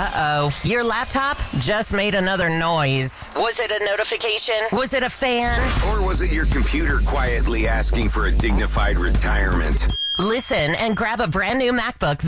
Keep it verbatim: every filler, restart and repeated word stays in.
Uh-oh. Your laptop just made another noise. Was it a notification? Was it a fan? Or was it your computer quietly asking for a dignified retirement? Listen and grab a brand new MacBook